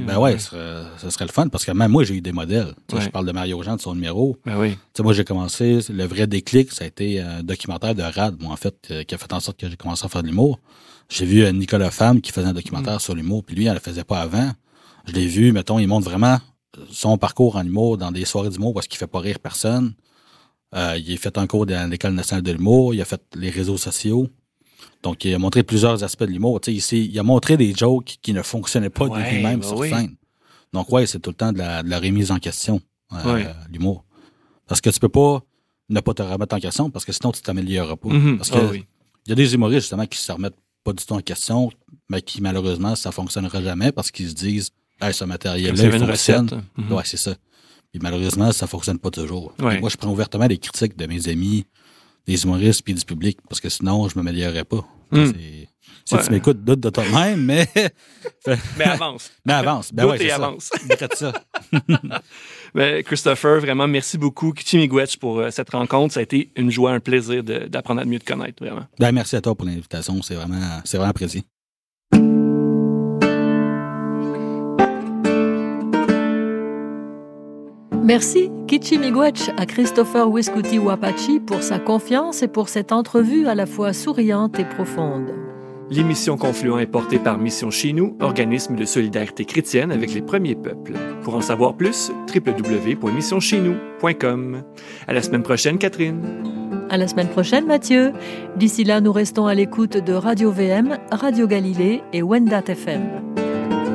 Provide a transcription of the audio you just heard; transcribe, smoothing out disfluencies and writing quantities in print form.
Ben ouais, ce serait le fun, parce que même moi, j'ai eu des modèles. Je parle de Mario Jean, de son numéro. Ben oui. Moi, j'ai commencé, le vrai déclic, ça a été un documentaire de Rad, moi, en fait, qui a fait en sorte que j'ai commencé à faire de l'humour. J'ai vu Nicolas Femme qui faisait un documentaire sur l'humour, puis lui, il ne le faisait pas avant. Je l'ai vu, mettons, il montre vraiment son parcours en humour dans des soirées d'humour parce qu'il fait pas rire personne. Il a fait un cours dans l'École nationale de l'humour, il a fait les réseaux sociaux. Donc, il a montré plusieurs aspects de l'humour. Il a montré des jokes qui ne fonctionnaient pas de lui-même sur scène. Donc, c'est tout le temps de la remise en question, l'humour. Parce que tu peux pas ne pas te remettre en question, parce que sinon, tu t'amélioreras pas. Parce que il y a des humoristes, justement, qui se remettent pas du tout en question, mais qui, malheureusement, ça fonctionnera jamais parce qu'ils se disent, ce matériel-là, il fonctionne. Ouais, c'est ça. Puis, malheureusement, ça fonctionne pas toujours. Moi, je prends ouvertement les critiques de mes amis, des humoristes puis du public, parce que sinon, je m'améliorerais pas. Si tu m'écoutes, doute de toi-même, mais... mais avance. Ben doute et avance. Ça. Ben, Christopher, vraiment, merci beaucoup, Kichi Miigwech, pour cette rencontre. Ça a été une joie, un plaisir d'apprendre à mieux te connaître, vraiment. Ben, merci à toi pour l'invitation. C'est vraiment apprécié. Merci, Kichi Miigwech, à Christopher Wiscuti Wapachi pour sa confiance et pour cette entrevue à la fois souriante et profonde. L'émission Confluent est portée par Mission Chez Nous, organisme de solidarité chrétienne avec les premiers peuples. Pour en savoir plus, www.missioncheznous.com. À la semaine prochaine, Catherine. À la semaine prochaine, Mathieu. D'ici là, nous restons à l'écoute de Radio VM, Radio Galilée et Wendat FM.